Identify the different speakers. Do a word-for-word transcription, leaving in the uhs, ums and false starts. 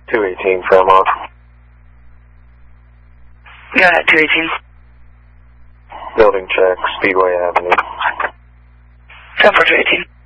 Speaker 1: two eighteen Fairmont.
Speaker 2: Got it, two eighteen.
Speaker 1: Building check, Speedway Avenue.
Speaker 2: ten four two eighteen.